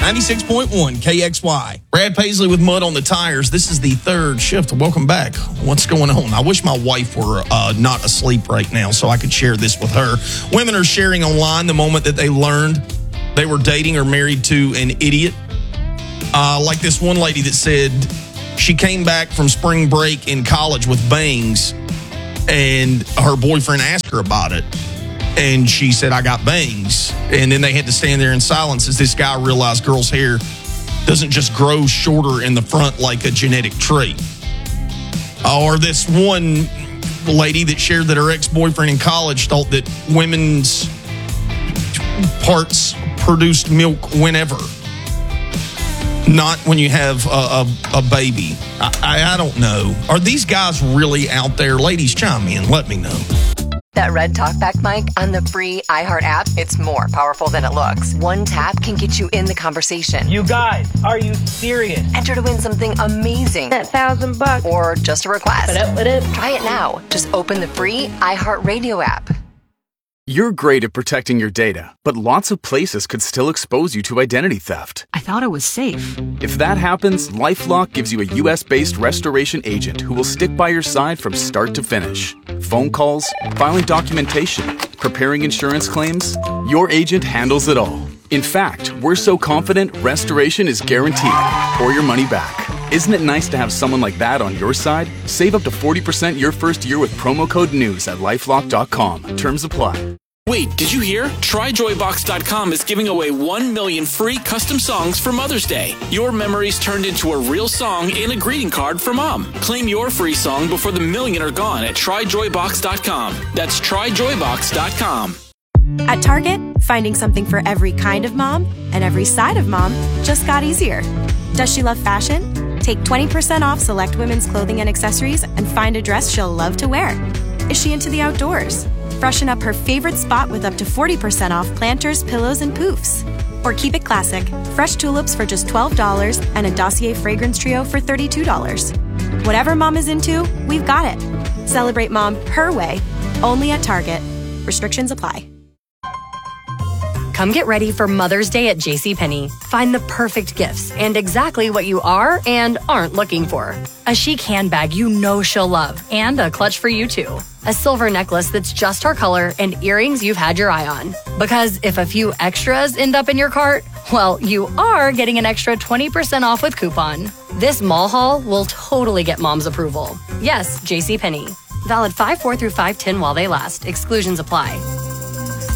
96.1 KXY. Brad Paisley with Mud on the Tires. This is the third shift. Welcome back. What's going on? I wish my wife were not asleep right now so I could share this with her. Women are sharing online the moment that they learned they were dating or married to an idiot. Like this one lady that said she came back from spring break in college with bangs and her boyfriend asked her about it. And she said, I got bangs. And then they had to stand there in silence as this guy realized girls' hair doesn't just grow shorter in the front like a genetic trait. Or this one lady that shared that her ex-boyfriend in college thought that women's parts produced milk whenever, not when you have a baby. I don't know. Are these guys really out there? Ladies, chime in. Let me know. That red talkback mic on the free iHeart app, it's more powerful than it looks. One tap can get you in the conversation. You guys, are you serious? Enter to win something amazing. That $1,000. Or just a request. What up? Try it now. Just open the free iHeart Radio app. You're great at protecting your data, but lots of places could still expose you to identity theft. I thought it was safe. If that happens, LifeLock gives you a U.S.-based restoration agent who will stick by your side from start to finish. Phone calls, filing documentation, preparing insurance claims, your agent handles it all. In fact, we're so confident restoration is guaranteed or your money back. Isn't it nice to have someone like that on your side? Save up to 40% your first year with promo code NEWS at LifeLock.com. Terms apply. Wait, did you hear? TryJoyBox.com is giving away 1 million free custom songs for Mother's Day. Your memories turned into a real song and a greeting card for Mom. Claim your free song before the million are gone at TryJoyBox.com. That's TryJoyBox.com. At Target, finding something for every kind of mom and every side of mom just got easier. Does she love fashion? Take 20% off select women's clothing and accessories and find a dress she'll love to wear. Is she into the outdoors? Freshen up her favorite spot with up to 40% off planters, pillows, and poofs. Or keep it classic, fresh tulips for just $12 and a Dossier fragrance trio for $32. Whatever mom is into, we've got it. Celebrate mom her way, only at Target. Restrictions apply. Come get ready for Mother's Day at JCPenney. Find the perfect gifts and exactly what you are and aren't looking for. A chic handbag you know she'll love and a clutch for you too. A silver necklace that's just her color and earrings you've had your eye on. Because if a few extras end up in your cart, well, you are getting an extra 20% off with coupon. This mall haul will totally get mom's approval. Yes, JCPenney. Valid 5/4 through 5/10 while they last. Exclusions apply.